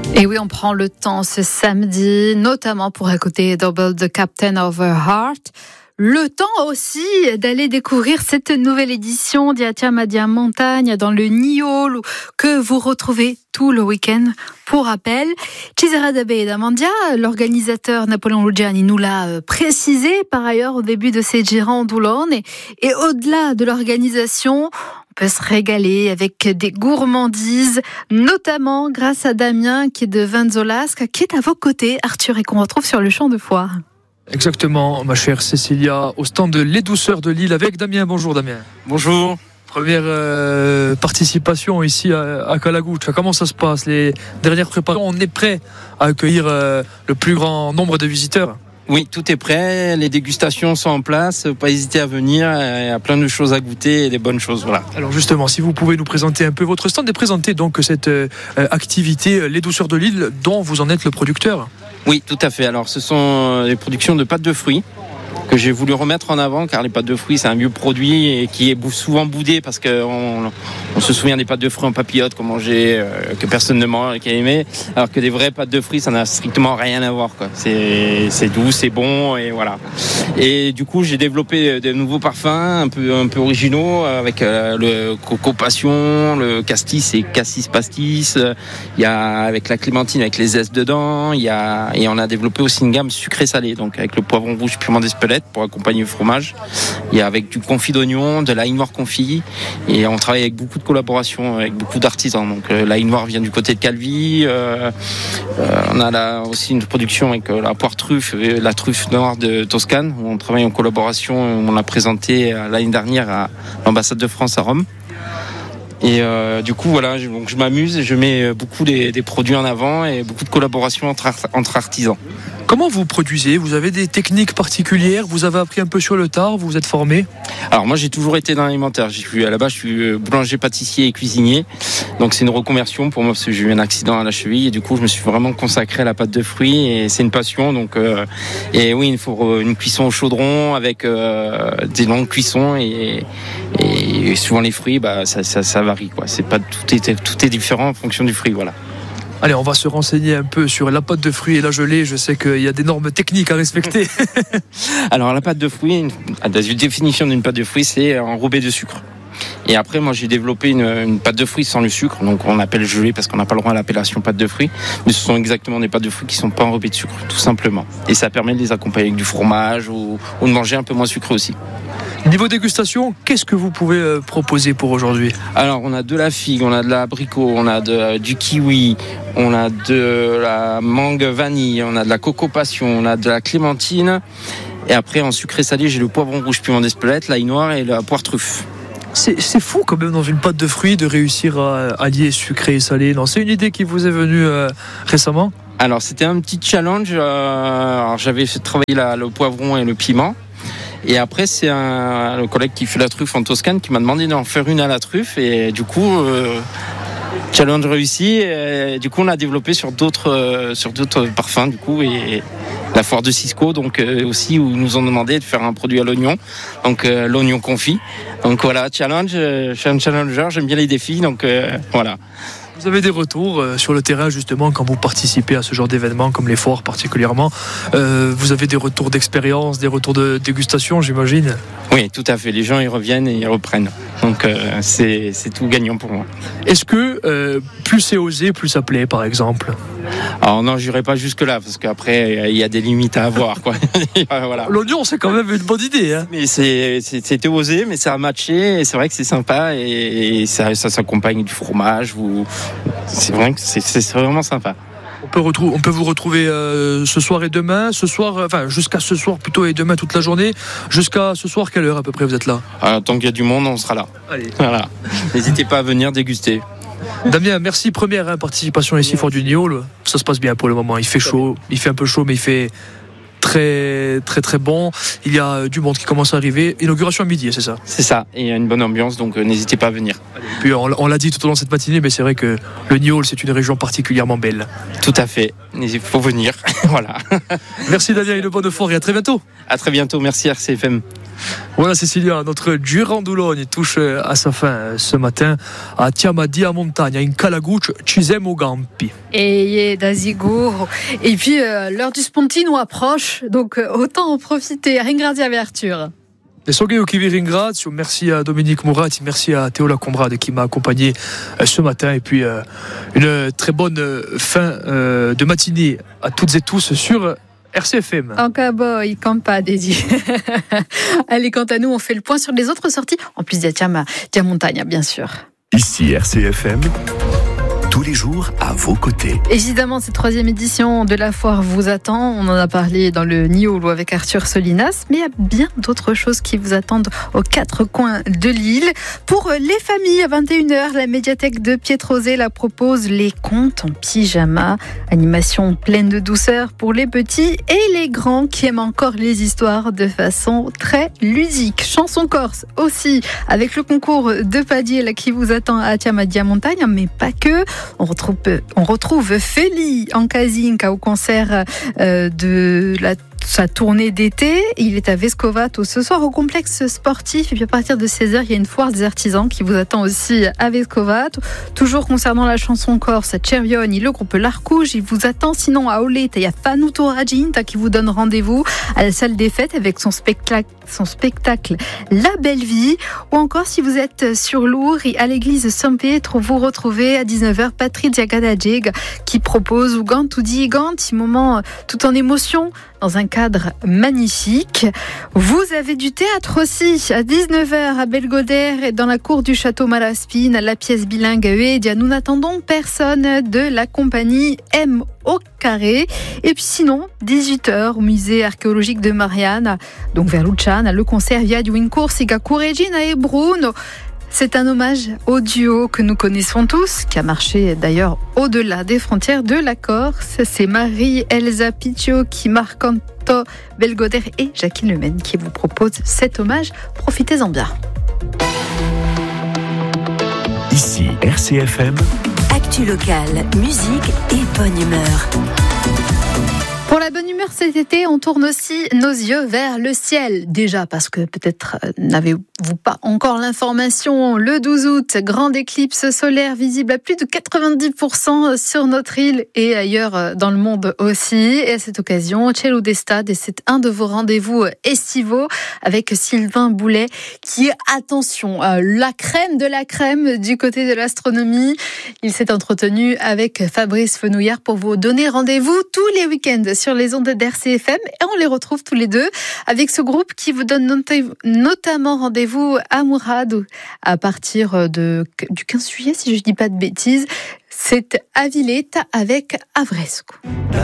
Et oui, on prend le temps ce samedi, notamment pour écouter Double the Captain of Her Heart. Le temps aussi d'aller découvrir cette nouvelle édition d'Yatia Madia Montagne dans le Niol que vous retrouvez tout le week-end. Pour rappel, Cesare Dabé d'Amandia, l'organisateur Napoléon Lugiani nous l'a précisé par ailleurs au début de cette Girondoulone. Et au-delà de l'organisation, on peut se régaler avec des gourmandises, notamment grâce à Damien qui est de Vanzolasque, qui est à vos côtés, Arthur, et qu'on retrouve sur le champ de foire. Exactement, ma chère Cécilia, au stand de Les Douceurs de Lille avec Damien. Bonjour Damien. Bonjour. Première participation ici à Calagouche. Comment ça se passe? Les dernières préparations, on est prêt à accueillir le plus grand nombre de visiteurs? Oui, tout est prêt, les dégustations sont en place, pas hésiter à venir, il y a plein de choses à goûter et des bonnes choses, voilà. Alors justement, si vous pouvez nous présenter un peu votre stand et présenter donc cette activité Les Douceurs de Lille dont vous en êtes le producteur. Oui, tout à fait. Alors ce sont les productions de pâtes de fruits que j'ai voulu remettre en avant, car les pâtes de fruits c'est un vieux produit et qui est souvent boudé parce qu'on se souvient des pâtes de fruits en papillote qu'on mangeait, que personne ne mange et qui a aimé, alors que des vraies pâtes de fruits ça n'a strictement rien à voir, quoi. C'est doux, c'est bon et voilà. Et du coup j'ai développé de nouveaux parfums un peu originaux avec le coco passion, le cassis et cassis pastis, il y a avec la clémentine avec les zestes dedans, et on a développé aussi une gamme sucré salé, donc avec le poivron rouge purement d'Espelette pour accompagner le fromage. Il y a avec du confit d'oignon, de l'ail noir confit, et on travaille avec beaucoup de collaborations, avec beaucoup d'artisans. Donc l'ail noir vient du côté de Calvi. On a aussi une production avec la poire truffe, la truffe noire de Toscane. Où on travaille en collaboration. On l'a présenté l'année dernière à l'ambassade de France à Rome. Et du coup voilà, donc je m'amuse et je mets beaucoup des produits en avant et beaucoup de collaborations entre artisans. Comment vous produisez? Vous avez des techniques particulières? Vous avez appris un peu sur le tard? Vous vous êtes formé? Alors moi j'ai toujours été dans l'alimentaire. À la base je suis boulanger, pâtissier et cuisinier. Donc c'est une reconversion pour moi parce que j'ai eu un accident à la cheville et du coup je me suis vraiment consacré à la pâte de fruits et c'est une passion. Donc et oui, il faut une cuisson au chaudron avec des longues cuissons et souvent les fruits ça varie, quoi. C'est pas tout est différent en fonction du fruit, voilà. Allez, on va se renseigner un peu sur la pâte de fruits et la gelée. Je sais qu'il y a d'énormes techniques à respecter. Alors, la pâte de fruits, la définition d'une pâte de fruits, c'est enrobé de sucre. Et après, moi, j'ai développé une pâte de fruits sans le sucre. Donc, on appelle gelée parce qu'on n'a pas le droit à l'appellation pâte de fruits. Mais ce sont exactement des pâtes de fruits qui ne sont pas enrobées de sucre, tout simplement. Et ça permet de les accompagner avec du fromage ou de manger un peu moins sucré aussi. Niveau dégustation, qu'est-ce que vous pouvez proposer pour aujourd'hui? Alors, on a de la figue, on a de l'abricot, on a du kiwi, on a de la mangue vanille, on a de la coco passion, on a de la clémentine. Et après, en sucré salé, j'ai le poivron rouge piment d'Espelette, l'ail noir et la poire truffe. C'est fou quand même dans une pâte de fruits de réussir à allier sucré et salé. Non, c'est une idée qui vous est venue récemment? Alors, c'était un petit challenge. Alors, j'avais travaillé le poivron et le piment. Et après, c'est le collègue qui fait la truffe en Toscane qui m'a demandé d'en faire une à la truffe. Et du coup, challenge réussi. Et du coup, on a développé sur d'autres parfums. Du coup, et la foire de Cisco, donc aussi où ils nous ont demandé de faire un produit à l'oignon, donc l'oignon confit. Donc voilà, challenge. Je suis un challenger, j'aime bien les défis. Donc voilà. Vous avez des retours sur le terrain justement quand vous participez à ce genre d'événements comme les foires particulièrement. Vous avez des retours d'expérience, des retours de dégustation, j'imagine? Oui, tout à fait. Les gens ils reviennent et ils reprennent. Donc c'est tout gagnant pour moi. Est-ce que plus c'est osé, plus ça plaît par exemple? Alors non, j'irai pas jusque là parce qu'après il y a des limites à avoir, quoi. Voilà. L'oignon c'est quand même une bonne idée, hein. Mais c'était osé, mais ça a matché et c'est vrai que c'est sympa et ça s'accompagne du fromage. C'est vrai que c'est vraiment sympa. On peut vous retrouver ce soir et demain. Jusqu'à ce soir plutôt et demain toute la journée. Jusqu'à ce soir, quelle heure à peu près vous êtes là? Tant qu'il y a du monde, on sera là. Allez. Voilà. N'hésitez pas à venir déguster. Damien, merci. Première participation ici Fort du Niol. Ça se passe bien pour le moment. Il fait chaud, il fait un peu chaud, mais il fait très très très bon. Il y a du monde qui commence à arriver. Inauguration à midi, c'est ça? C'est ça, et il y a une bonne ambiance, donc n'hésitez pas à venir. Et puis on l'a dit tout au long de cette matinée, mais c'est vrai que le Niol c'est une région particulièrement belle. Tout à fait, il faut venir. Voilà. Merci Damien, une bonne foire et à très bientôt. À très bientôt, merci RCFM. Voilà Cécilia, notre Durandoulogne touche à sa fin ce matin à Tiamadi a Montagna, in Calaguccio, Cisemo Gampi. Et d'Azigour. Et puis l'heure du Spontino approche, donc autant en profiter. Ringrazia Arthur. Merci à Dominique Mourat, merci à Théo Lacombrade qui m'a accompagné ce matin. Et puis une très bonne fin de matinée à toutes et tous sur RCFM. Encore boy, campa dédié. Allez, quant à nous, on fait le point sur les autres sorties. En plus, il y a Montagne, bien sûr. Ici RCFM. Tous les jours à vos côtés. Évidemment, cette 3e édition de la foire vous attend. On en a parlé dans le Niolo avec Arthur Solinas, mais il y a bien d'autres choses qui vous attendent aux 4 coins de l'île. Pour les familles, à 21h, la médiathèque de Pietrosé la propose les contes en pyjama. Animation pleine de douceur pour les petits et les grands qui aiment encore les histoires de façon très ludique. Chanson corse aussi, avec le concours de Padier qui vous attend à Tiamadia Montagne, mais pas que. On retrouve Feli en Kazinka au concert de sa tournée d'été. Il est à Vescovato ce soir au complexe sportif. Et puis à partir de 16h, il y a une foire des artisans qui vous attend aussi à Vescovato. Toujours concernant la chanson corse, Cerioni, le groupe L'Arcouge, il vous attend. Sinon à Oleta, il y a Fanuto Raginta qui vous donne rendez-vous à la salle des fêtes avec son spectacle La Belle Vie. Ou encore si vous êtes sur Lourdes, à l'église Saint-Pietro, vous retrouvez à 19h Patrizia Gadajeg qui propose Ougant ou Digant, moment tout en émotion dans un cadre magnifique. Vous avez du théâtre aussi à 19h à Belgodère et dans la cour du château Malaspine, la pièce bilingue Euedia. Nous n'attendons personne de la compagnie M au carré. Et puis sinon, 18h au musée archéologique de Marianne, donc vers Luciana, le concert Via di Wincorsica Regina et Bruno. C'est un hommage au duo que nous connaissons tous, qui a marché d'ailleurs au-delà des frontières de la Corse. C'est Marie-Elsa Piccio qui marque Anto Belgodère et Jacqueline Lemaine qui vous propose cet hommage. Profitez-en bien. Ici RCFM. Actu locale, musique et bonne humeur. Pour la bonne humeur cet été, on tourne aussi nos yeux vers le ciel. Déjà parce que peut-être n'avez-vous pas encore l'information, le 12 août, grande éclipse solaire visible à plus de 90% sur notre île et ailleurs dans le monde aussi. Et à cette occasion, Cielo d'Estade, et c'est un de vos rendez-vous estivaux avec Sylvain Boulet qui est, attention, la crème de la crème du côté de l'astronomie. Il s'est entretenu avec Fabrice Fenouillard pour vous donner rendez-vous tous les week-ends sur les ondes d'RCFM et on les retrouve tous les deux avec ce groupe qui vous donne notamment rendez-vous à Mourad à partir du 15 juillet si je ne dis pas de bêtises. C'est à Villeta avec Avresco.